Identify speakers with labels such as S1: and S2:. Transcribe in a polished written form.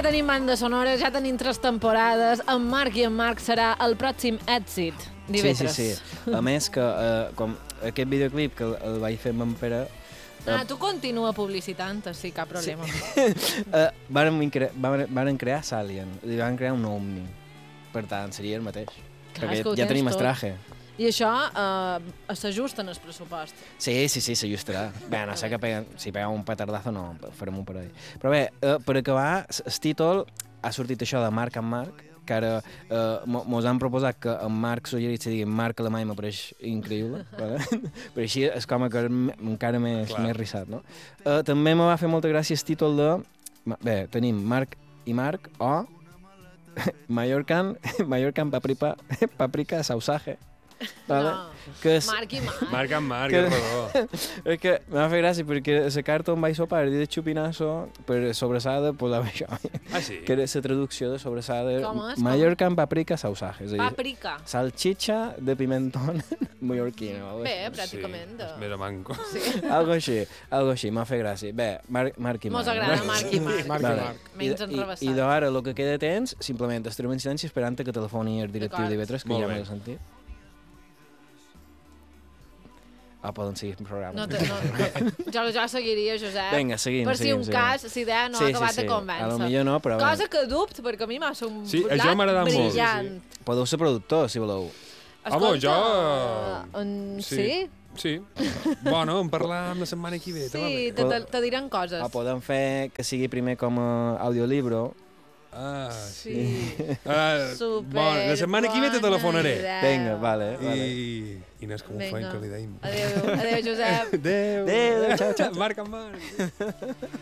S1: tenim banda sonora, ja tenim 3 temporades. En Marc i en Marc serà el pròxim èxit d'IV3.
S2: Sí. A més, que com aquest videoclip que el vaig fer amb en Pere...
S1: Tu continua publicitant, sí, cap problema.
S2: Varen crear Salien, van crear un Omni. Per tant, seria el mateix.
S1: Clar,
S2: perquè ja tenim el traje.
S1: I això s'ajusta en el pressupost.
S2: Sí, s'ajustarà. Bé, no sé que si pega un petardazo no, farem un parell. Però bé, per acabar, el títol ha sortit això de Marc en Marc, que ara mos han proposat que en Marc suggerits se digui Marc Alemany, m'apareix increïble, però així és com que encara més rissat, no? També me va fer molta gràcia el títol de... Bé, tenim Marc i Marc o Mallorcan Paprika Sausaje.
S1: No, Marc i Marc.
S3: Marc en Marc, és rodó.
S2: És que m'ha fet gràcia perquè a la carta on vaig sopar el dia de xupinasso per sobrassada posava això.
S3: Ah, sí?
S2: Que era la traducció de sobrassada.
S1: Com és?
S2: Mallorcan Paprika Sausaje.
S1: Paprika.
S2: Salchicha de pimentón mallorquina.
S1: Bé, pràcticament.
S3: Sí, és més manco.
S2: Algo així, m'ha fet gràcia. Bé, Marc i Marc.
S1: Mos agrada Marc i Marc. Menys enrevessat.
S2: I d'ara el que queda temps, simplement estarem en silenci esperant que telefoni el directiu d'IV3, que ja m'ha sentit. Poden seguir el programa.
S1: Jo seguiria, Josep.
S2: Vinga, seguim.
S1: Per si un cas, si idea no ha acabat de convèncer.
S2: A lo millor no, però...
S1: Cosa que dubto, perquè a mi m'ha un
S3: això m'ha agradat molt.
S1: brillant.
S2: Podeu ser productor, si voleu.
S3: Home, jo...
S1: Sí?
S3: Sí. Bueno, en parlar la setmana que ve.
S1: Sí, te diran coses.
S2: Podem fer que sigui primer com a audiolibro.
S3: Ah,
S1: sí.
S3: Super. Bueno, la setmana que ve te telefonaré.
S2: Vinga, vale.
S3: I no és com ho feim que li deim.
S1: Adéu, Josep.
S3: Adéu.
S2: Adéu, xau.
S3: Marc en Marc.